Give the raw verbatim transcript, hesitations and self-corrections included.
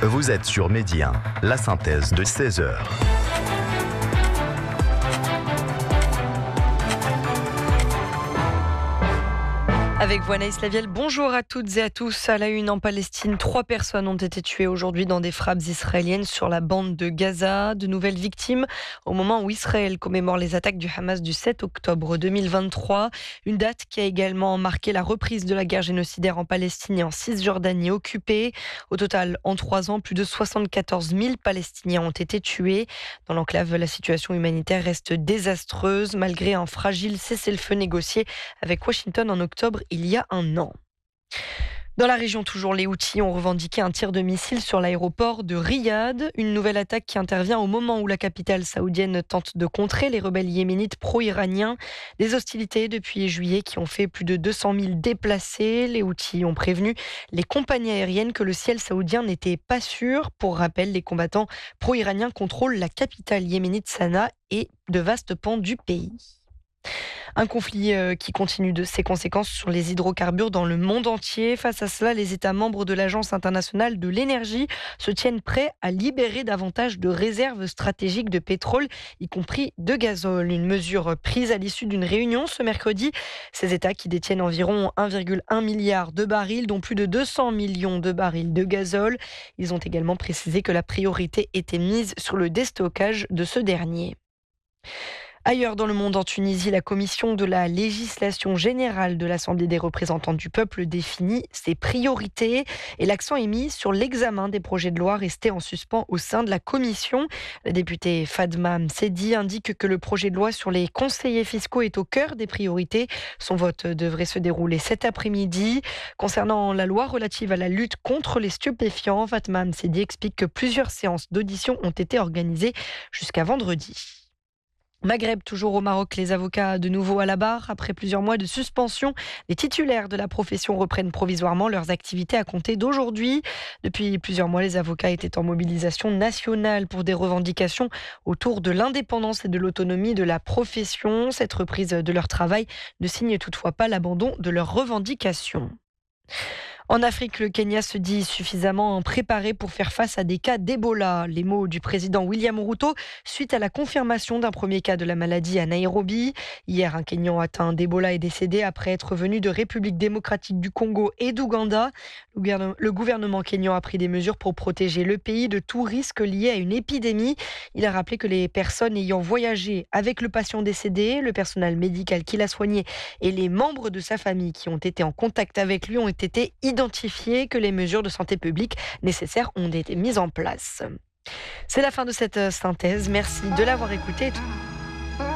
Vous êtes sur Midi un, la synthèse de seize heures. Avec vous Anaïs Lavielle, bonjour à toutes et à tous. À la une en Palestine, trois personnes ont été tuées aujourd'hui dans des frappes israéliennes sur la bande de Gaza. De nouvelles victimes au moment où Israël commémore les attaques du Hamas du sept octobre deux mille vingt-trois. Une date qui a également marqué la reprise de la guerre génocidaire en Palestine et en Cisjordanie occupée. Au total, en trois ans, plus de soixante-quatorze mille Palestiniens ont été tués. Dans l'enclave, la situation humanitaire reste désastreuse malgré un fragile cessez-le-feu négocié avec Washington en octobre il y a un an. Dans la région, toujours, les Houthis ont revendiqué un tir de missile sur l'aéroport de Riyad. Une nouvelle attaque qui intervient au moment où la capitale saoudienne tente de contrer les rebelles yéménites pro-iraniens. Des hostilités depuis juillet qui ont fait plus de deux cent mille déplacés. Les Houthis ont prévenu les compagnies aériennes que le ciel saoudien n'était pas sûr. Pour rappel, les combattants pro-iraniens contrôlent la capitale yéménite Sanaa et de vastes pans du pays. Un conflit qui continue de ses conséquences sur les hydrocarbures dans le monde entier. Face à cela, les États membres de l'Agence internationale de l'énergie se tiennent prêts à libérer davantage de réserves stratégiques de pétrole, y compris de gazole. Une mesure prise à l'issue d'une réunion ce mercredi. Ces États qui détiennent environ un virgule un milliard de barils, dont plus de deux cents millions de barils de gazole. Ils ont également précisé que la priorité était mise sur le déstockage de ce dernier. Ailleurs dans le monde, en Tunisie, la commission de la législation générale de l'Assemblée des représentants du peuple définit ses priorités et l'accent est mis sur l'examen des projets de loi restés en suspens au sein de la commission. La députée Fadma Msedi indique que le projet de loi sur les conseillers fiscaux est au cœur des priorités. Son vote devrait se dérouler cet après-midi. Concernant la loi relative à la lutte contre les stupéfiants, Fadma Msedi explique que plusieurs séances d'audition ont été organisées jusqu'à vendredi. Maghreb, toujours au Maroc, les avocats de nouveau à la barre. Après plusieurs mois de suspension, les titulaires de la profession reprennent provisoirement leurs activités à compter d'aujourd'hui. Depuis plusieurs mois, les avocats étaient en mobilisation nationale pour des revendications autour de l'indépendance et de l'autonomie de la profession. Cette reprise de leur travail ne signe toutefois pas l'abandon de leurs revendications. En Afrique, le Kenya se dit suffisamment préparé pour faire face à des cas d'Ebola. Les mots du président William Ruto suite à la confirmation d'un premier cas de la maladie à Nairobi. Hier, un Kenyan atteint d'Ebola est décédé après être venu de République démocratique du Congo et d'Ouganda. Le gouvernement kenyan a pris des mesures pour protéger le pays de tout risque lié à une épidémie. Il a rappelé que les personnes ayant voyagé avec le patient décédé, le personnel médical qui l'a soigné et les membres de sa famille qui ont été en contact avec lui ont été identifiés, que les mesures de santé publique nécessaires ont été mises en place. C'est la fin de cette synthèse. Merci de l'avoir écoutée.